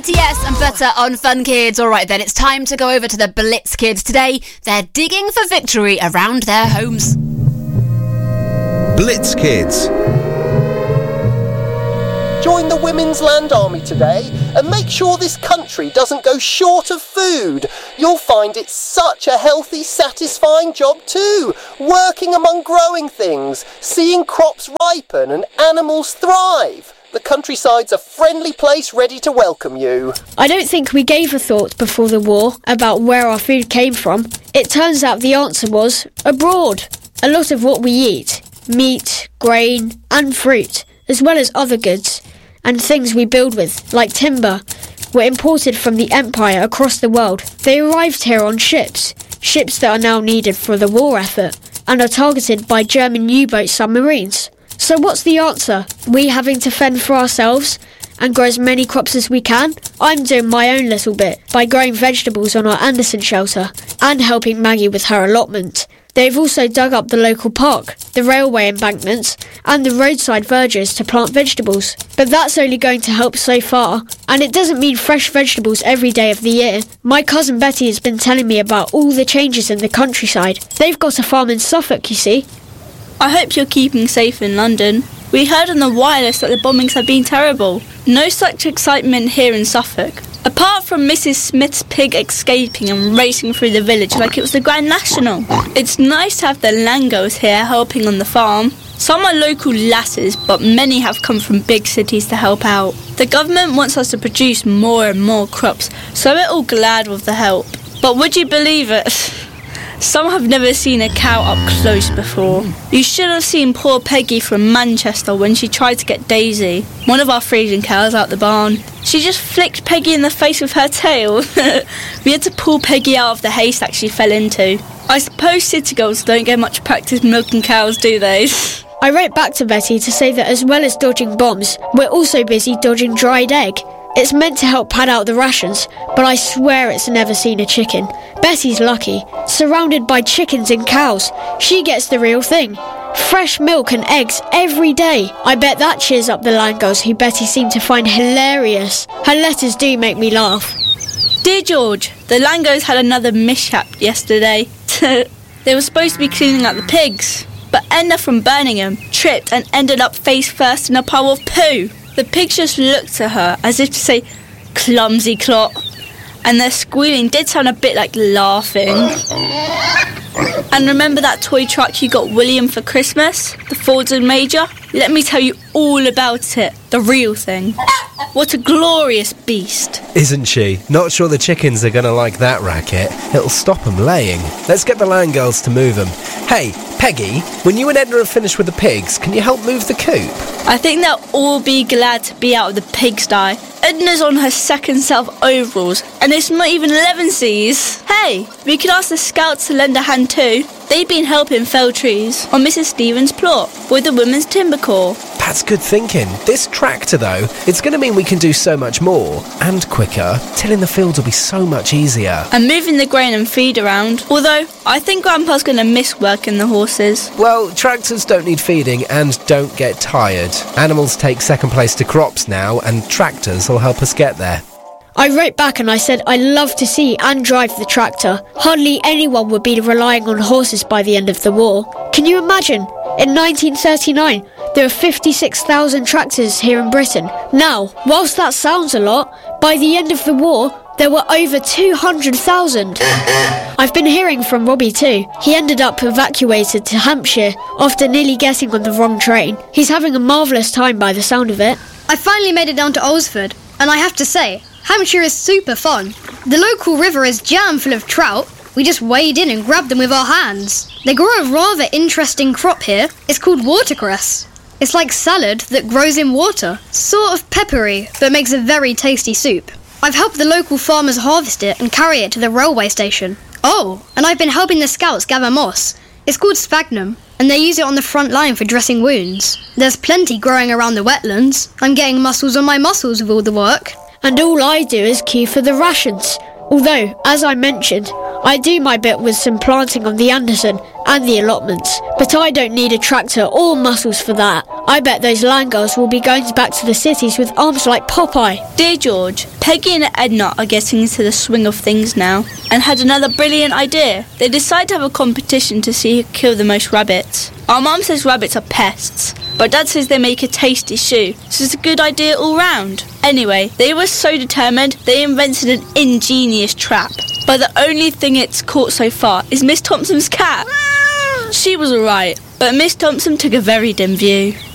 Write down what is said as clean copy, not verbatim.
BTS and Butter on Fun Kids. All right, then it's time to go over to the Blitz Kids. Today, they're digging for victory around their homes. Blitz Kids. Join the Women's Land Army today and make sure this country doesn't go short of food. You'll find it's such a healthy, satisfying job too. Working among growing things, seeing crops ripen and animals thrive. The countryside's a friendly place ready to welcome you. I don't think we gave a thought before the war about where our food came from. It turns out the answer was abroad. A lot of what we eat, meat, grain and fruit, as well as other goods, and things we build with, like timber, were imported from the Empire across the world. They arrived here on ships that are now needed for the war effort, and are targeted by German U-boat submarines. So what's the answer? We having to fend for ourselves and grow as many crops as we can? I'm doing my own little bit by growing vegetables on our Anderson shelter and helping Maggie with her allotment. They've also dug up the local park, the railway embankments and the roadside verges to plant vegetables. But that's only going to help so far, and it doesn't mean fresh vegetables every day of the year. My cousin Betty has been telling me about all the changes in the countryside. They've got a farm in Suffolk, you see. I hope you're keeping safe in London. We heard on the wireless that the bombings have been terrible. No such excitement here in Suffolk. Apart from Mrs. Smith's pig escaping and racing through the village like it was the Grand National. It's nice to have the Langos here helping on the farm. Some are local lasses, but many have come from big cities to help out. The government wants us to produce more and more crops, so we're all glad with the help. But would you believe it? Some have never seen a cow up close before. You should have seen poor Peggy from Manchester when she tried to get Daisy, one of our Frisian cows, out the barn. She just flicked Peggy in the face with her tail. We had to pull Peggy out of the haystack she fell into. I suppose city girls don't get much practice milking cows, do they? I wrote back to Betty to say that as well as dodging bombs, we're also busy dodging dried egg. It's meant to help pad out the rations, but I swear it's never seen a chicken. Betty's lucky. Surrounded by chickens and cows, she gets the real thing. Fresh milk and eggs every day. I bet that cheers up the Langos, who Betty seemed to find hilarious. Her letters do make me laugh. Dear George, the Langos had another mishap yesterday. They were supposed to be cleaning out the pigs, but Edna from Birmingham tripped and ended up face first in a pile of poo. The pigs just looked at her as if to say, clumsy clot, and their squealing did sound a bit like laughing. And remember that toy truck you got William for Christmas? The Ford Major? Let me tell you all about it. The real thing. What a glorious beast. Isn't she? Not sure the chickens are going to like that racket. It'll stop them laying. Let's get the land girls to move them. Hey, Peggy, when you and Edna have finished with the pigs, can you help move the coop? I think they'll all be glad to be out of the pigsty. Edna's on her second set of overalls, and it's not even 11 Cs. Hey, we could ask the scouts to lend a hand too. They've been helping fell trees on Mrs. Stevens' plot with the Women's Timber Corps. That's good thinking. This tractor, though, it's going to mean we can do so much more. And quicker. Tilling the fields will be so much easier. And moving the grain and feed around. Although, I think Grandpa's going to miss working the horses. Well, tractors don't need feeding and don't get tired. Animals take second place to crops now, and tractors will help us get there. I wrote back and I said I love to see and drive the tractor. Hardly anyone would be relying on horses by the end of the war. Can you imagine? In 1939, there were 56,000 tractors here in Britain. Now, whilst that sounds a lot, by the end of the war, there were over 200,000. I've been hearing from Robbie too. He ended up evacuated to Hampshire after nearly getting on the wrong train. He's having a marvellous time by the sound of it. I finally made it down to Alresford, and I have to say, Hampshire is super fun. The local river is jam full of trout. We just wade in and grab them with our hands. They grow a rather interesting crop here. It's called watercress. It's like salad that grows in water. Sort of peppery, but makes a very tasty soup. I've helped the local farmers harvest it and carry it to the railway station. Oh, and I've been helping the scouts gather moss. It's called sphagnum, and they use it on the front line for dressing wounds. There's plenty growing around the wetlands. I'm getting muscles on my muscles with all the work. And all I do is queue for the rations. Although, as I mentioned, I do my bit with some planting on the Anderson and the allotments. But I don't need a tractor or muscles for that. I bet those land girls will be going back to the cities with arms like Popeye. Dear George, Peggy and Edna are getting into the swing of things now and had another brilliant idea. They decide to have a competition to see who can kill the most rabbits. Our mum says rabbits are pests, but Dad says they make a tasty shoe, so it's a good idea all round. Anyway, they were so determined they invented an ingenious trap. But the only thing it's caught so far is Miss Thompson's cat. She was alright, but Miss Thompson took a very dim view.